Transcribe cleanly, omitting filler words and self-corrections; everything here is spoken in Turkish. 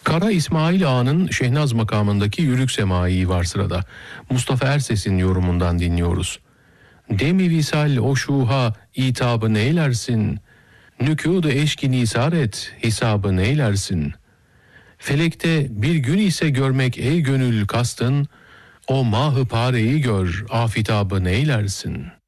Kara İsmail Ağa'nın Şehnaz makamındaki Yürük Semai var sırada. Mustafa Erses'in yorumundan dinliyoruz. Demi visal o şuha itabı neylersin? Nükûd-u eşki nisar et, hisabı neylersin? Felekte bir gün ise görmek ey gönül kastın, o mah-ı pareyi gör, afitabı neylersin?''